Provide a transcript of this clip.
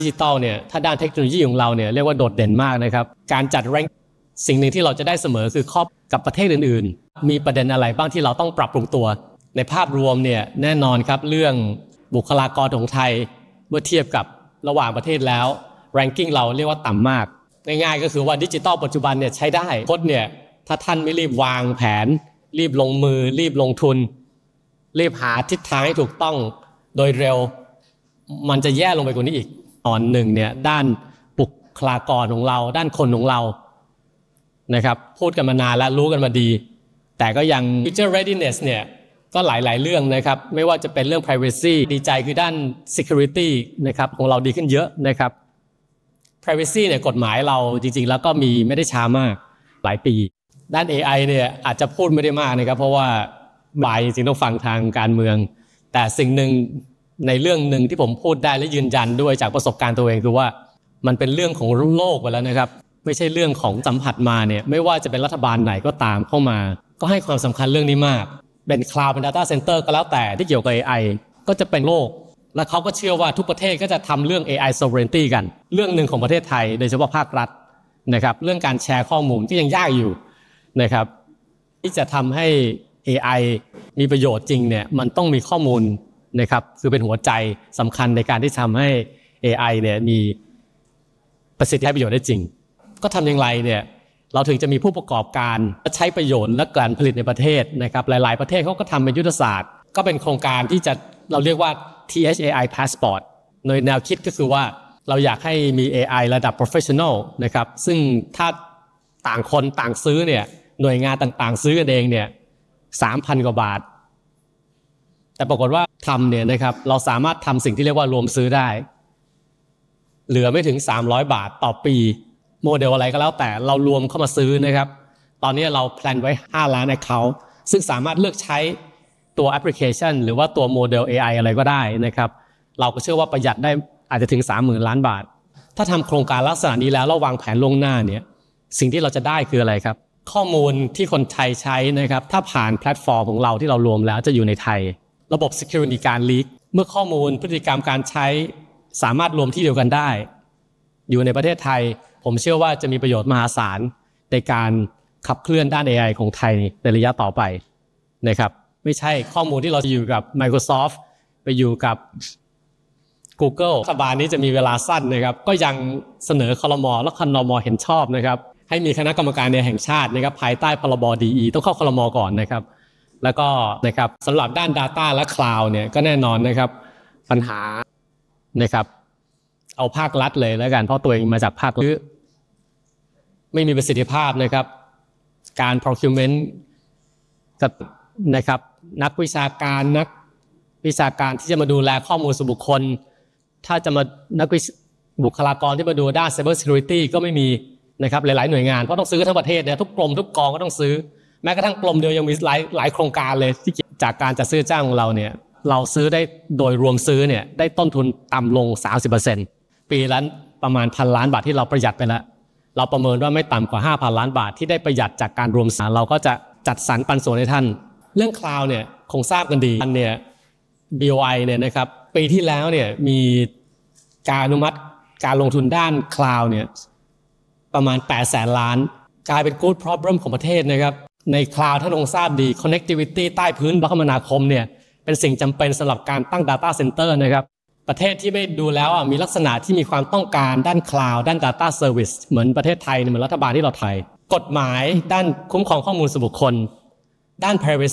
ดิจิตอลเนี่ยถ้าด้านเทคโนโลยีของเราเนี่ยเรียกว่าโดดเด่นมากนะครับการจัดแรงสิ่งหนึ่งที่เราจะได้เสมอคือข้อกับประเทศอื่นๆมีประเด็นอะไรบ้างที่เราต้องปรับปรุงตัวในภาพรวมเนี่ยแน่นอนครับเรื่องบุคลากรของไทยเมื่อเทียบกับระหว่างประเทศแล้วแรงกิ้งเราเรียกว่าต่ำมากง่ายๆก็คือว่าดิจิตอลปัจจุบันเนี่ยใช้ได้โค้ดเนี่ยถ้าท่านไม่รีบวางแผนรีบลงมือรีบลงทุนรีบหาทิศทางให้ถูกต้องโดยเร็วมันจะแย่ลงไปกว่านี้อีกหนึ่งเนี่ยด้านบุคลากรของเราด้านคนของเรานะครับพูดกันมานานและรู้กันมาดีแต่ก็ยัง future readiness เนี่ยก็หลายๆเรื่องนะครับไม่ว่าจะเป็นเรื่อง privacy ดีใจคือด้าน security นะครับของเราดีขึ้นเยอะนะครับ privacy เนี่ยกฎหมายเราจริงๆแล้วก็มีไม่ได้ช้ามากหลายปีด้าน AI เนี่ยอาจจะพูดไม่ได้มากนะครับเพราะว่าบ่ายจริงๆต้องฟังทางการเมืองแต่สิ่งหนึ่งในเรื่องหนึ่งที่ผมพูดได้และยืนยันด้วยจากประสบการณ์ตัวเองคือว่ามันเป็นเรื่องของโลกไปแล้วนะครับไม่ใช่เรื่องของสัมผัสมาเนี่ยไม่ว่าจะเป็นรัฐบาลไหนก็ตามเข้ามาก็ให้ความสำคัญเรื่องนี้มากเป็นคลาวด์เป็น data center ก็แล้วแต่ที่เกี่ยวกับ AI ก็จะเป็นโลกและเขาก็เชื่อว่าทุกประเทศก็จะทำเรื่อง AI sovereignty กันเรื่องหนึ่งของประเทศไทยโดยเฉพาะภาครัฐนะครับเรื่องการแชร์ข้อมูลที่ยังยากอยู่นะครับที่จะทำให้ AI มีประโยชน์จริงเนี่ยมันต้องมีข้อมูลนะครับคือเป็นหัวใจสำคัญในการที่ทำให้ AI เนี่ยมีประสิทธิภาพประโยชน์ได้จริงก็ทำอย่างไรเนี่ยเราถึงจะมีผู้ประกอบการใช้ประโยชน์และการผลิตในประเทศนะครับหลายๆประเทศเขาก็ทำเป็นยุทธศาสตร์ก็เป็นโครงการที่จะเราเรียกว่า THAI Passport โดยแนวคิดก็คือว่าเราอยากให้มี AI ระดับ professional นะครับซึ่งถ้าต่างคนต่างซื้อเนี่ยหน่วยงานต่างๆซื้อกันเองเนี่ย 3,000 กว่าบาทแต่ปรากฏว่าทำเนี่ยนะครับเราสามารถทำสิ่งที่เรียกว่ารวมซื้อได้เหลือไม่ถึง300 บาทต่อปีโมเดลอะไรก็แล้วแต่เรารวมเข้ามาซื้อนะครับตอนนี้เราแพลนไว้5 ล้าน account ซึ่งสามารถเลือกใช้ตัวแอปพลิเคชันหรือว่าตัวโมเดล AI อะไรก็ได้นะครับเราก็เชื่อว่าประหยัดได้อาจจะถึง 30,000 ล้านบาทถ้าทำโครงการลักษณะนี้แล้วเราวางแผนล่วงหน้าเนี่ยสิ่งที่เราจะได้คืออะไรครับข้อมูลที่คนไทยใช้นะครับถ้าผ่านแพลตฟอร์มของเราที่เรารวมแล้วจะอยู่ในไทยระบบ security การ leak เมื่อข้อมูลพฤติกรรมการใช้สามารถรวมที่เดียวกันได้อยู่ในประเทศไทยผมเชื่อว่าจะมีประโยชน์มหาศาลในการขับเคลื่อนด้าน AI ของไทยในระยะต่อไปนะครับไม่ใช่ข้อมูลที่เราจะอยู่กับ Microsoft ไปอยู่กับ Google รัฐบาลนี้จะมีเวลาสั้นนะครับก็ยังเสนอครม.และครม.เห็นชอบนะครับให้มีคณะกรรมการแห่งชาตินะครับภายใต้พรบ DE ต้องเข้าครม.ก่อนนะครับแล้วก็นะครับสำหรับด้าน Data และ Cloud เนี่ยก็แน่นอนนะครับปัญหานะครับเอาภาครัฐเลยแล้วกันเพราะตัวเองมาจากภาครัฐไม่มีประสิทธิภาพนะครับการ procurement กับนะครับนักวิชาการที่จะมาดูแลข้อมูลส่วนบุคคลถ้าจะมาบุคลากรที่มาดูด้าน cyber security ก็ไม่มีนะครับหลายๆหน่วยงานเพราะต้องซื้อทั้งประเทศเนี่ยทุกกรมทุกกองก็ต้องซื้อแม้กระทั่งกรมเดียวยังมีหลายโครงการเลยที่จากการจัดซื้อจ้างของเราเนี่ยเราซื้อได้โดยรวมซื้อเนี่ยได้ต้นทุนต่ำลง 30% ปีละประมาณ1,000 ล้านบาทที่เราประหยัดไปแล้วเราประเมินว่าไม่ต่ำกว่า 5,000 ล้านบาทที่ได้ประหยัดจากการรวมซื้อเราก็จะจัดสรรปันส่วนให้ท่านเรื่องคลาวด์เนี่ยคงทราบกันดีเนี่ย BOI เนี่ยนะครับปีที่แล้วเนี่ยมีการอนุมัติการลงทุนด้านคลาวด์เนี่ยประมาณ 800,000 ล้านกลายเป็น good problem ของประเทศนะครับในคลาวด์ท่านคงทราบดี connectivity ใต้พื้นคมนาคมเนี่ยเป็นสิ่งจำเป็นสำหรับการตั้ง data center นะครับประเทศที่ไม่ดูแล้วมีลักษณะที่มีความต้องการด้านคลาวด์ด้าน data service เหมือนประเทศไทยเหมือนรัฐบาลที่เราไทยกฎหมายด้านคุ้มครองข้อมูลส่วนบุคคลด้าน privacy